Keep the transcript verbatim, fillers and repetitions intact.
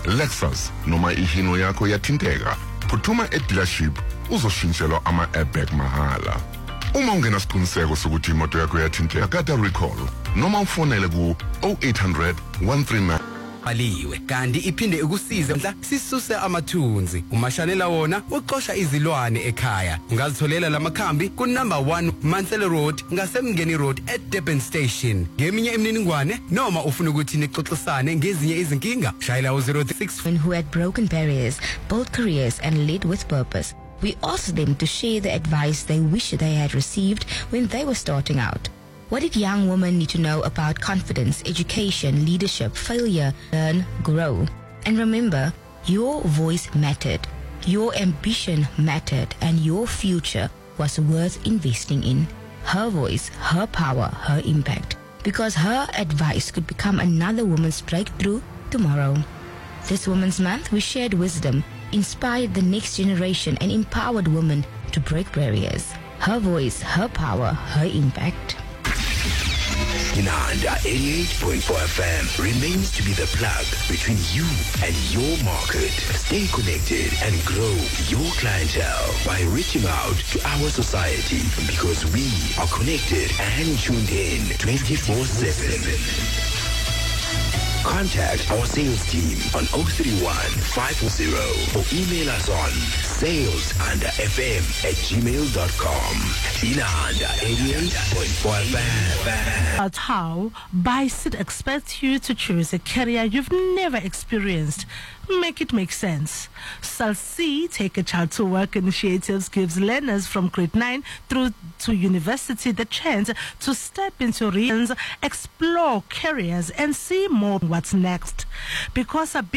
Lexus noma ihino yakho yathinteka, phuthuma e-dealership uzoshintshelwa ama-airbag mahala. Uma ungena siqiniseko sokuthi imoto yakho yathinteka, gada recall noma ufonele ku oh eight hundred, one three nine. Aliwe kanti iphinde ukusiza mhla sisuse amathunzi umashalela wona uqosha izilwane ekhaya. Ungazitholela lamakhambi ku number one Mansell Road ngasemngeni Road at Durban Station. Ngeminye imininingwane noma ufuna ukuthi nixoxisane ngezinye izinkinga, shayela u zero six who had broken barriers, built careers and led with purpose. We asked them to share the advice they wish they had received when they were starting out. What did young women need to know about confidence, education, leadership, failure, learn, grow? And remember, your voice mattered, your ambition mattered, and your future was worth investing in. Her voice, her power, her impact. Because her advice could become another woman's breakthrough tomorrow. This Women's Month, we shared wisdom, inspired the next generation, and empowered women to break barriers. Her voice, her power, her impact. Inanda eighty-eight point four F M remains to be the plug between you and your market. Stay connected and grow your clientele by reaching out to our society, because we are connected and tuned in twenty-four seven. Contact our sales team on oh three one, five four zero or email us on sales under fm at gmail dot com. Inanda eighty-eight point four F M. About how Bicet expects you to choose a career you've never experienced. Make it make sense. SALC Take a Child to Work initiatives gives learners from grade nine through to university the chance to step into regions, explore careers, and see more what's next. Because a